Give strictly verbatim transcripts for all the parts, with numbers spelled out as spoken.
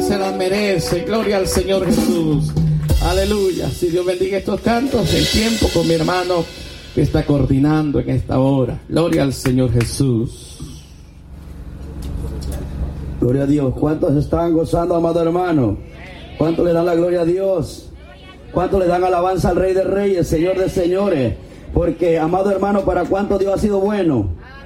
Él se las merece. Gloria al Señor Jesús. Aleluya. Si Dios bendiga estos cantos, el tiempo con mi hermano que está coordinando en esta hora. Gloria al Señor Jesús. Gloria a Dios. ¿Cuántos están gozando, amado hermano? ¿Cuántos le dan la gloria a Dios? ¿Cuántos le dan alabanza al Rey de Reyes, Señor de Señores? Porque, amado hermano, ¿para cuánto Dios ha sido bueno?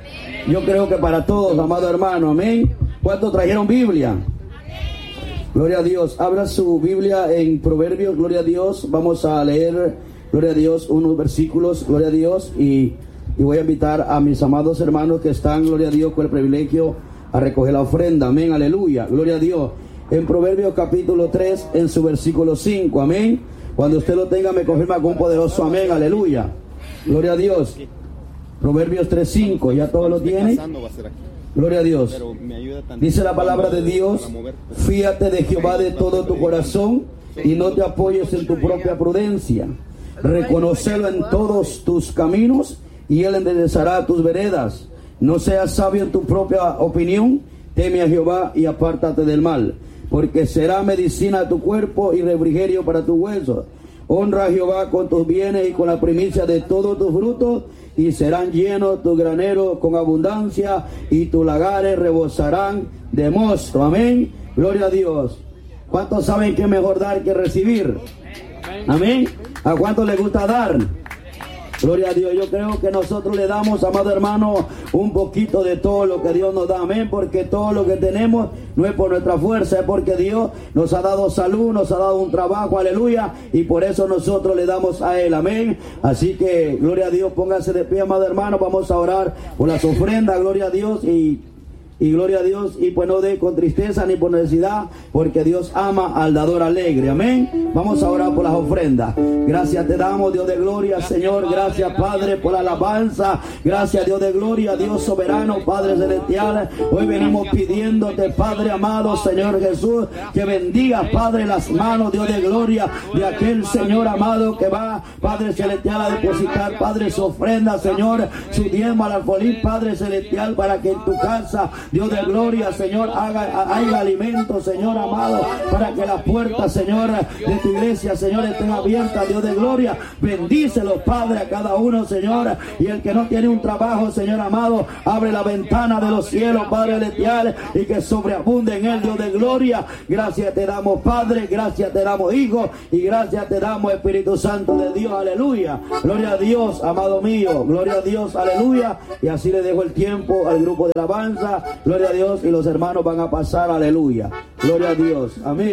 Yo creo que para todos, amado hermano. Amén. ¿Cuántos trajeron Biblia? Gloria a Dios. Abra su Biblia en Proverbios. Gloria a Dios. Vamos a leer, gloria a Dios, unos versículos. Gloria a Dios. Y, y voy a invitar a mis amados hermanos que están, gloria a Dios, con el privilegio a recoger la ofrenda. Amén. Aleluya. Gloria a Dios. En Proverbios capítulo tres, en su versículo cinco. Amén. Cuando usted lo tenga, me confirma con un poderoso amén. Aleluya. Gloria a Dios. Proverbios tres cinco. ¿Ya todo lo tiene? Gloria a Dios. Dice la palabra de Dios: fíate de Jehová de todo tu corazón y no te apoyes en tu propia prudencia. Reconócelo en todos tus caminos y Él enderezará tus veredas. No seas sabio en tu propia opinión. Teme a Jehová y apártate del mal, porque será medicina a tu cuerpo y refrigerio para tus huesos. Honra a Jehová con tus bienes y con la primicia de todos tus frutos, y serán llenos tus graneros con abundancia, y tus lagares rebosarán de mosto. Amén. Gloria a Dios. ¿Cuántos saben que es mejor dar que recibir? Amén. ¿A cuántos les gusta dar? Gloria a Dios. Yo creo que nosotros le damos, amado hermano, un poquito de todo lo que Dios nos da. Amén. Porque todo lo que tenemos no es por nuestra fuerza, es porque Dios nos ha dado salud, nos ha dado un trabajo. Aleluya. Y por eso nosotros le damos a Él. Amén. Así que, gloria a Dios, póngase de pie, amado hermano. Vamos a orar por las ofrendas. Gloria a Dios. Y... Y gloria a Dios, y pues no dé con tristeza ni por necesidad, porque Dios ama al dador alegre. Amén. Vamos a orar por las ofrendas. Gracias te damos, Dios de gloria, Señor. Gracias, Padre, por la alabanza. Gracias, Dios de gloria, Dios soberano, Padre celestial. Hoy venimos pidiéndote, Padre amado, Señor Jesús, que bendiga, Padre, las manos, Dios de gloria, de aquel Señor amado que va, Padre celestial, a depositar, Padre, su ofrenda, Señor, su diezmo al alfolí, Padre celestial, para que en tu casa, Dios de gloria, Señor, haga, haga alimento, Señor amado, para que las puertas, Señor, de tu iglesia, Señor, estén abiertas, Dios de gloria. Bendícelos, Padre, a cada uno, Señor. Y el que no tiene un trabajo, Señor amado, abre la ventana de los cielos, Padre celestial, y que sobreabunde en él, Dios de gloria. Gracias te damos, Padre, gracias te damos, Hijo, y gracias te damos, Espíritu Santo de Dios. Aleluya. Gloria a Dios, amado mío. Gloria a Dios, aleluya. Y así le dejo el tiempo al grupo de alabanza. Gloria a Dios, y los hermanos van a pasar, aleluya. Gloria a Dios, amén.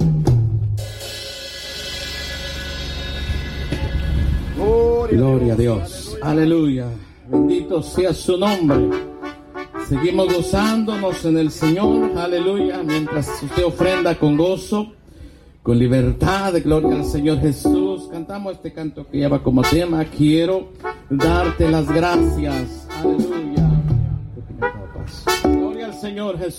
Gloria a Dios, aleluya. Bendito sea su nombre. Seguimos gozándonos en el Señor, aleluya. Mientras usted ofrenda con gozo, con libertad, gloria al Señor Jesús. Cantamos este canto que lleva como tema: quiero darte las gracias, aleluya. Gloria al Señor Jesús.